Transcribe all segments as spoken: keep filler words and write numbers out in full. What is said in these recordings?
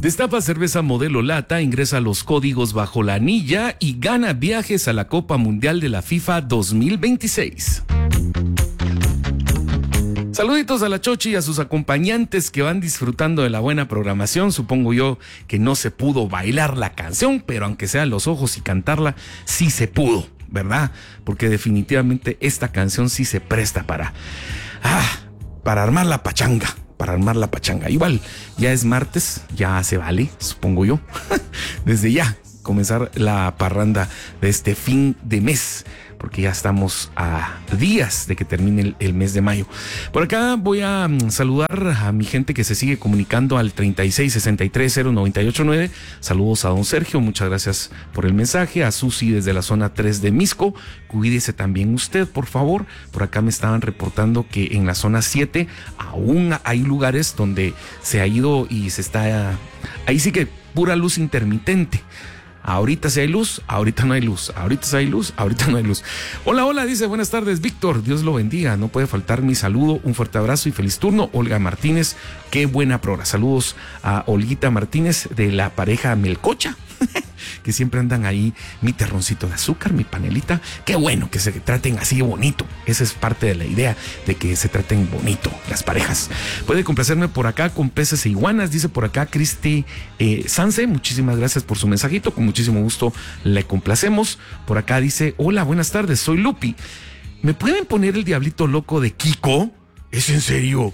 Destapa cerveza modelo lata, ingresa los códigos bajo la anilla y gana viajes a la Copa Mundial de la FIFA dos mil veintiséis. Saluditos a la Chochi y a sus acompañantes que van disfrutando de la buena programación. Supongo yo que no se pudo bailar la canción, pero aunque sean los ojos y cantarla, sí se pudo, ¿verdad? Porque definitivamente esta canción sí se presta para, ah, para armar la pachanga, para armar la pachanga. Igual, ya es martes, ya se vale, supongo yo, desde ya comenzar la parranda de este fin de mes, porque ya estamos a días de que termine el, el mes de mayo. Por acá voy a um, saludar a mi gente que se sigue comunicando al treinta y seis sesenta y tres cero noventa y ocho nueve. Saludos a don Sergio, muchas gracias por el mensaje. A Susi desde la zona tres de Misco. Cuídese también usted, por favor. Por acá me estaban reportando que en la zona siete aún hay lugares donde se ha ido y se está... Ahí sí que pura luz intermitente. Ahorita sí hay luz, ahorita no hay luz, ahorita sí hay luz, ahorita no hay luz. Hola, hola, dice, buenas tardes, Víctor, Dios lo bendiga, no puede faltar mi saludo, un fuerte abrazo y feliz turno. Olga Martínez, qué buena progra. Saludos a Olguita Martínez de la pareja Melcocha, que siempre andan ahí, mi terroncito de azúcar, mi panelita. Qué bueno que se traten así bonito. Esa es parte de la idea, de que se traten bonito las parejas. Puede complacerme por acá con peces e iguanas, dice por acá Cristi eh, Sanse. Muchísimas gracias por su mensajito, con muchísimo gusto le complacemos. Por acá dice, hola, buenas tardes, soy Lupi. ¿Me pueden poner el Diablito Loco de Kiko? ¿Es en serio?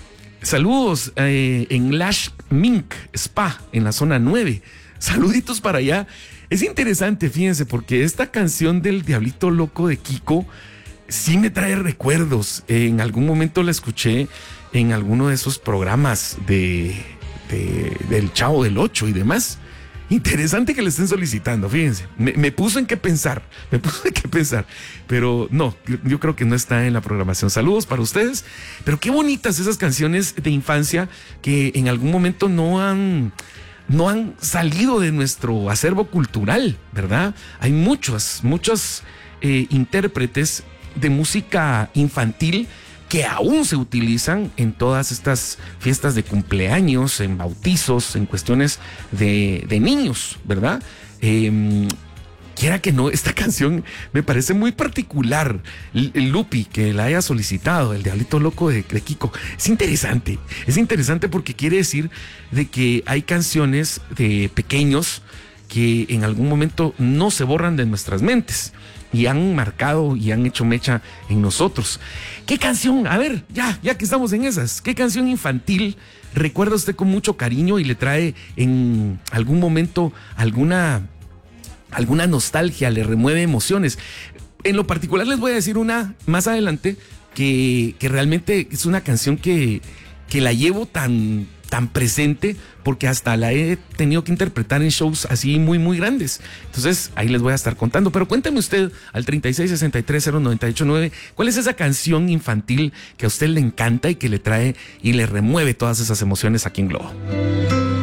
Saludos eh, en Lash Mink Spa, en la zona nueve. Saluditos para allá. Es interesante, fíjense, porque esta canción del Diablito Loco de Kiko sí me trae recuerdos. En algún momento la escuché en alguno de esos programas de, de del Chavo del Ocho y demás. Interesante que le estén solicitando, fíjense. Me, me puso en qué pensar, me puso en qué pensar. Pero no, yo, yo creo que no está en la programación. Saludos para ustedes. Pero qué bonitas esas canciones de infancia que en algún momento no han... no han salido de nuestro acervo cultural, ¿verdad? Hay muchos, muchos eh, intérpretes de música infantil que aún se utilizan en todas estas fiestas de cumpleaños, en bautizos, en cuestiones de, de niños, ¿verdad? Eh, Quiera que no, esta canción me parece muy particular. El Lupi, que la haya solicitado, el Diablito Loco de, de Kiko, es interesante. Es interesante porque quiere decir de que hay canciones de pequeños que en algún momento no se borran de nuestras mentes y han marcado y han hecho mecha en nosotros. ¿Qué canción? A ver, ya, ya que estamos en esas, ¿qué canción infantil recuerda usted con mucho cariño y le trae en algún momento alguna... alguna nostalgia, le remueve emociones? En lo particular les voy a decir una más adelante que, que realmente es una canción que, que la llevo tan, tan presente porque hasta la he tenido que interpretar en shows así muy, muy grandes. Entonces ahí les voy a estar contando. Pero cuénteme usted al treinta y seis sesenta y tres cero noventa y ocho nueve, ¿cuál es esa canción infantil que a usted le encanta y que le trae y le remueve todas esas emociones aquí en Globo?